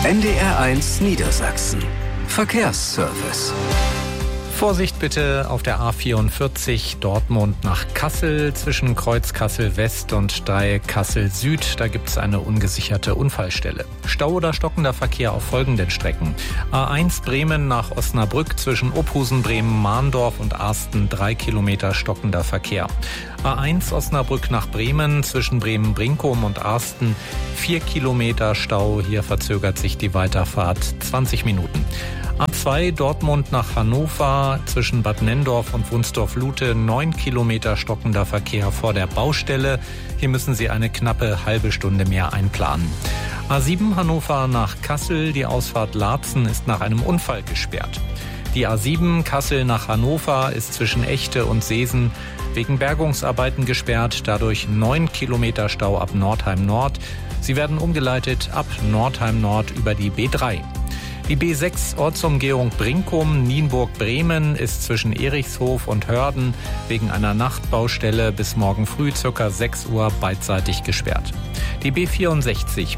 NDR1 Niedersachsen. Verkehrsservice. Vorsicht bitte auf der A44 Dortmund nach Kassel zwischen Kreuz Kassel West und Dreieck Kassel Süd. Da gibt es eine ungesicherte Unfallstelle. Stau oder stockender Verkehr auf folgenden Strecken. A1 Bremen nach Osnabrück zwischen Ophusen, Bremen, Mahndorf und Arsten 3 Kilometer stockender Verkehr. A1 Osnabrück nach Bremen zwischen Bremen-Brinkum und Arsten 4 Kilometer Stau. Hier verzögert sich die Weiterfahrt 20 Minuten. A2 Dortmund nach Hannover zwischen Bad Nenndorf und Wunsdorf-Lute 9 Kilometer stockender Verkehr vor der Baustelle. Hier müssen Sie eine knappe halbe Stunde mehr einplanen. A7 Hannover nach Kassel, die Ausfahrt Laatzen ist nach einem Unfall gesperrt. Die A7 Kassel nach Hannover ist zwischen Echte und Seesen wegen Bergungsarbeiten gesperrt, dadurch 9 Kilometer Stau ab Nordheim Nord. Sie werden umgeleitet ab Nordheim Nord über die B3. Die B6 Ortsumgehung Brinkum, Nienburg-Bremen ist zwischen Erichshof und Hörden wegen einer Nachtbaustelle bis morgen früh ca. 6 Uhr beidseitig gesperrt. Die B64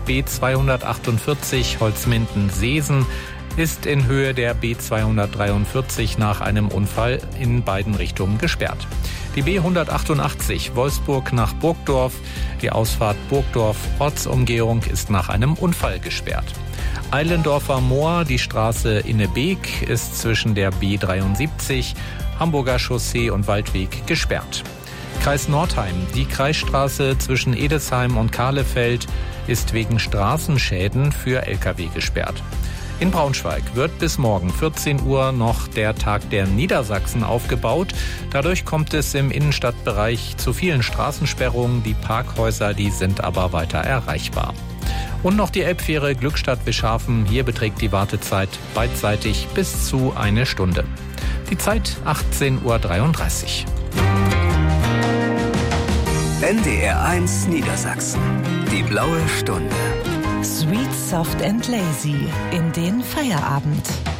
B248 Holzminden-Seesen ist in Höhe der B243 nach einem Unfall in beiden Richtungen gesperrt. Die B188 Wolfsburg nach Burgdorf, die Ausfahrt Burgdorf Ortsumgehung ist nach einem Unfall gesperrt. Eilendorfer Moor, die Straße Innebeek ist zwischen der B73, Hamburger Chaussee und Waldweg gesperrt. Kreis Nordheim, die Kreisstraße zwischen Edesheim und Kahlefeld ist wegen Straßenschäden für Lkw gesperrt. In Braunschweig wird bis morgen 14 Uhr noch der Tag der Niedersachsen aufgebaut. Dadurch kommt es im Innenstadtbereich zu vielen Straßensperrungen. Die Parkhäuser, die sind aber weiter erreichbar. Und noch die Elbfähre Glückstadt-Wischhafen. Hier beträgt die Wartezeit beidseitig bis zu 1 Stunde. Die Zeit 18:33 Uhr. NDR1 Niedersachsen. Die blaue Stunde. Sweet, soft and lazy in den Feierabend.